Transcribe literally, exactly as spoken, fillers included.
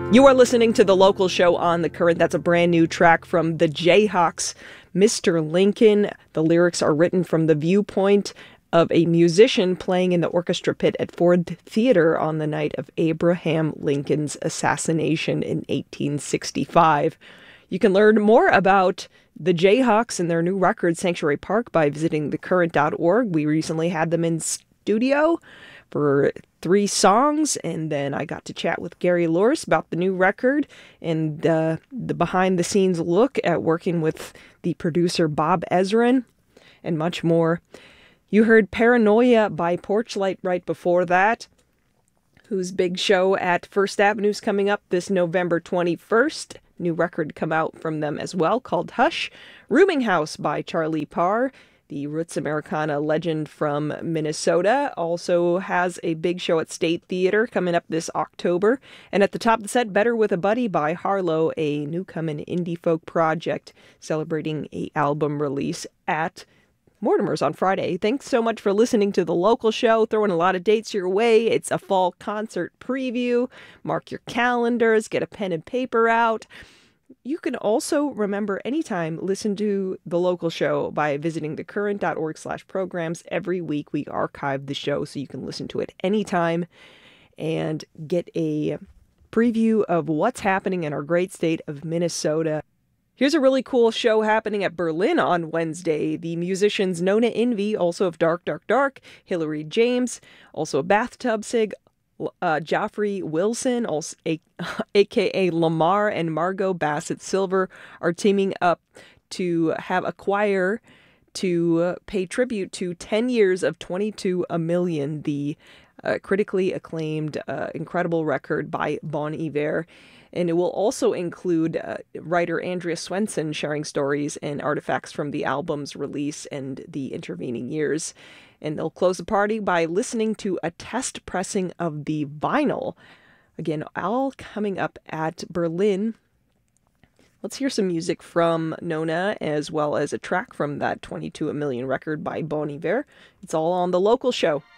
You are listening to The Local Show on The Current. That's a brand new track from the Jayhawks, Mister Lincoln. The lyrics are written from the viewpoint of a musician playing in the orchestra pit at Ford Theater on the night of Abraham Lincoln's assassination in eighteen sixty-five. You can learn more about the Jayhawks and their new record, Sanctuary Park, by visiting the current dot org. We recently had them in studio for three songs, and then I got to chat with Gary Louris about the new record and uh, the behind-the-scenes look at working with the producer Bob Ezrin, and much more. You heard Paranoia by Porchlight right before that, whose big show at First Avenue's coming up this November twenty-first. New record come out from them as well, called Hush. Rooming House by Charlie Parr, the Roots Americana legend from Minnesota, also has a big show at State Theater coming up this October. And at the top of the set, Better With a Buddy by Harlow, a newcomin' indie folk project celebrating a album release at Mortimer's on Friday. Thanks so much for listening to The Local Show. Throwing a lot of dates your way. It's a fall concert preview. Mark your calendars. Get a pen and paper out. You can also, remember, anytime listen to The Local Show by visiting the current dot org slash programs. Every week we archive the show so you can listen to it anytime and get a preview of what's happening in our great state of Minnesota. Here's a really cool show happening at Berlin on Wednesday. The musicians Nona Envy, also of Dark, Dark, Dark, Hillary James, also of Bathtub Sig, uh, Joffrey Wilson, also a, aka Lamar, and Margot Bassett Silver are teaming up to have a choir to pay tribute to ten years of twenty-two a million, the uh, critically acclaimed uh, incredible record by Bon Iver. And it will also include uh, writer Andrea Swenson sharing stories and artifacts from the album's release and the intervening years. And they'll close the party by listening to a test pressing of the vinyl. Again, all coming up at Berlin. Let's hear some music from Nona, as well as a track from that twenty-two a million record by Bon Iver. It's all on The Local Show.